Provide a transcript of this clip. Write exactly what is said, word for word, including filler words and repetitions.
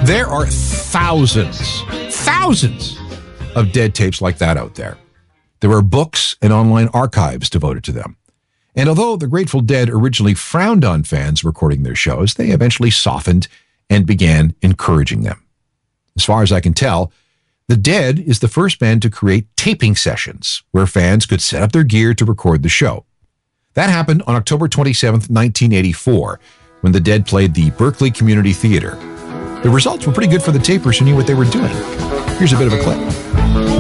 There are thousands, thousands of dead tapes like that out there. There are books and online archives devoted to them. And although the Grateful Dead originally frowned on fans recording their shows, they eventually softened and began encouraging them. As far as I can tell, The Dead is the first band to create taping sessions where fans could set up their gear to record the show. That happened on October twenty-seventh, nineteen eighty-four, when The Dead played the Berkeley Community Theater. The results were pretty good for the tapers who knew what they were doing. Here's a bit of a clip.